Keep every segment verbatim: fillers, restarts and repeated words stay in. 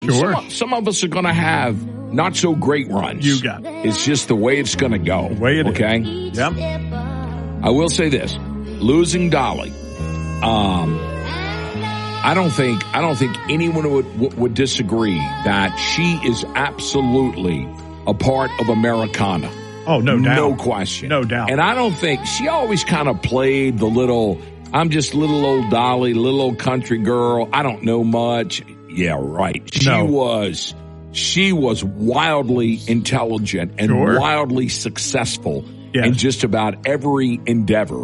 Sure. Some, some of us are going to have not so great runs. You got it. It's just the way it's going to go. The way it okay? is. Yep. I will say this. Losing Dolly. Um, I don't think, I don't think anyone would, would, would disagree that she is absolutely a part of Americana. Oh, no doubt. No question. No doubt. And I don't think, she always kind of played the little, I'm just little old Dolly, little old country girl. I don't know much. Yeah, right. She No. was, she was wildly intelligent and Sure. wildly successful Yes. in just about every endeavor.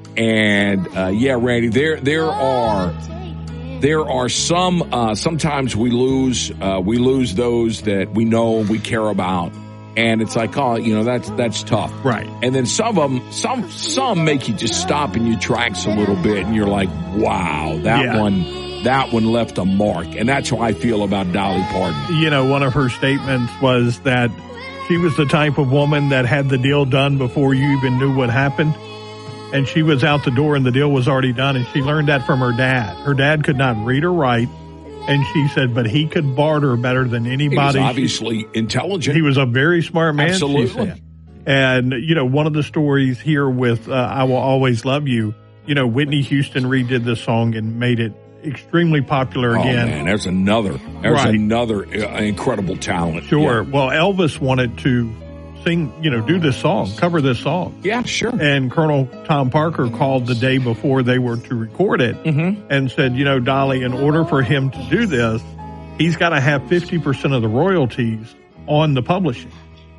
And, uh, yeah, Randy, there, there are, there are some, uh, sometimes we lose, uh, we lose those that we know we care about. And it's like, oh, you know, that's, that's tough. Right. And then some of them, some, some make you just stop in your tracks a little bit and you're like, wow, that Yeah. one, that one left a mark. And that's how I feel about Dolly Parton. You know, one of her statements was that she was the type of woman that had the deal done before you even knew what happened. And she was out the door and the deal was already done. And she learned that from her dad. Her dad could not read or write. And she said, but he could barter better than anybody. He was obviously intelligent. He was a very smart man, Absolutely. she said. And, you know, one of the stories here with uh, I Will Always Love You, you know, Whitney Houston redid this song and made it extremely popular oh, again. man, there's another, there's Right. another uh, incredible talent. Sure. Yeah. Well, Elvis wanted to sing, you know, do this song, cover this song. Yeah, sure. And Colonel Tom Parker called the day before they were to record it Mm-hmm. and said, you know, Dolly, in order for him to do this, he's got to have fifty percent of the royalties on the publishing.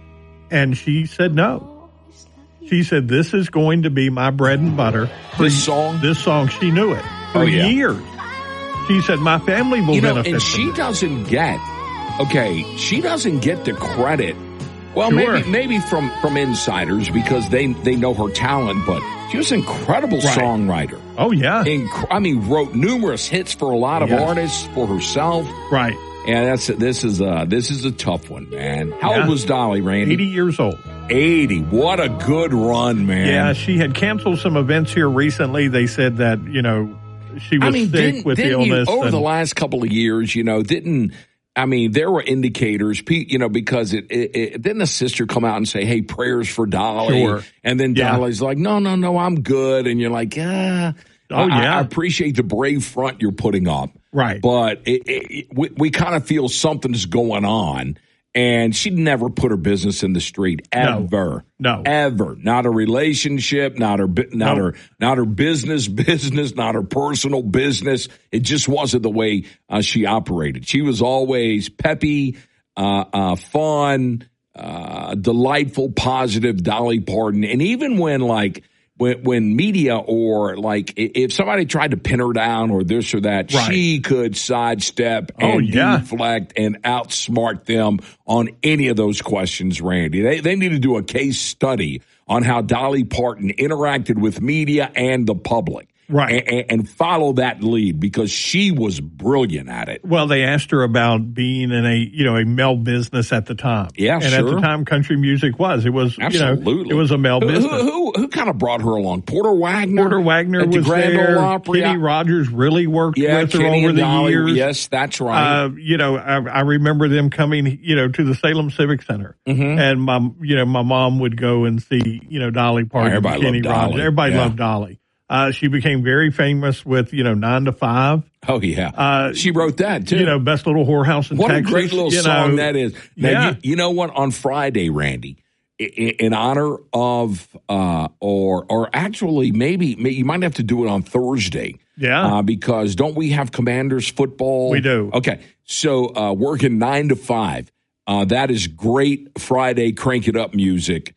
And she said no. She said, this is going to be my bread and butter. This song? This song, she knew it for Oh, yeah. years. She said, my family will You know, benefit and from she this. doesn't get, okay, she doesn't get the credit. Well, Sure. maybe maybe from, from insiders because they, they know her talent, but she was an incredible Right. songwriter. Oh, yeah. Inc- I mean, wrote numerous hits for a lot of Yes. artists, for herself. Right. And that's this is a this is a tough one, man. How Yeah. old was Dolly, Randy? eighty years old. eighty. What a good run, man. Yeah, she had canceled some events here recently. They said that, you know, she was I mean, sick didn't, with didn't illness. you, over and, the last couple of years, you know, didn't, I mean, there were indicators, you know, because it, it, it didn't a sister come out and say, hey, prayers for Dolly. Sure. And then Yeah. Dolly's like, no, no, no, I'm good. And you're like, ah. Oh, I, yeah. I appreciate the brave front you're putting up. Right. But it, it, we, we kind of feel something's going on. And she'd never put her business in the street ever, No. ever. Not her relationship, not her, bu- not No. her, not her business, business, not her personal business. It just wasn't the way uh, she operated. She was always peppy, uh, uh, fun, uh, delightful, positive Dolly Parton. And even when like. When, when media or like if somebody tried to pin her down or this or that, Right. she could sidestep Oh, and yeah. deflect and outsmart them on any of those questions, Randy. They they need to do a case study on how Dolly Parton interacted with media and the public. Right. And, and follow that lead because she was brilliant at it. Well, they asked her about being in a, you know, a male business at the time. Yeah, and at sure. the time, country music was. It was, Absolutely. you know, it was a male Who, business. who, who, who kind of brought her along? Porter Wagner? Porter Wagner at the was Grand there. Ole Opry. Kenny Rogers really worked Yeah, with her Kenny over and the Dolly. years. Yes, that's right. Uh, you know, I, I remember them coming, you know, to the Salem Civic Center, Mm-hmm. and my, you know, my mom would go and see, you know, Dolly Parton, Everybody Kenny loved Dolly. Rogers. Everybody Yeah. loved Dolly. Uh, she became very famous with, you know, Nine to Five. oh, yeah. uh, she wrote that, too. You know, Best Little Whorehouse in What Texas. a great little you song know. that is. Now, Yeah. you, you know what? On Friday, Randy, in, in honor of, uh, or or actually, maybe, maybe you might have to do it on Thursday. Yeah. Uh, because don't we have Commanders football? We do. Okay. So uh, working nine to five. Uh, that is great Friday crank it up music.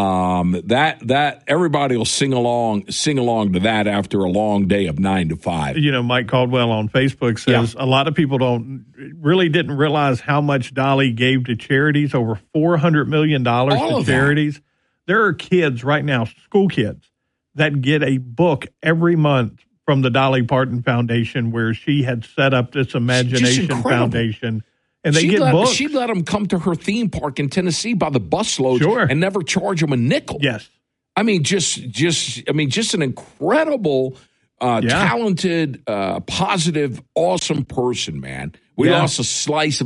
Um, that that everybody will sing along sing along to that after a long day of nine to five. You know, Mike Caldwell on Facebook says Yeah. a lot of people don't really didn't realize how much Dolly gave to charities, over four hundred million dollars All to of that. charities. There are kids right now, school kids, that get a book every month from the Dolly Parton Foundation where she had set up this Imagination incredible. Foundation. And they she'd get let, books. She'd let them come to her theme park in Tennessee by the busloads Sure. and never charge them a nickel. Yes. I mean, just, just, I mean, just an incredible Uh, Yeah. Talented, uh, positive, awesome person, man. We Yeah. lost a slice of